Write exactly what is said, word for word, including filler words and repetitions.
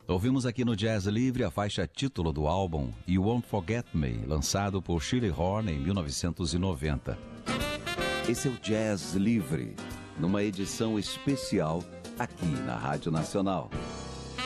Ouvimos aqui no Jazz Livre a faixa título do álbum You Won't Forget Me, lançado por Shirley Horn em mil novecentos e noventa. Esse é o Jazz Livre, numa edição especial aqui na Rádio Nacional.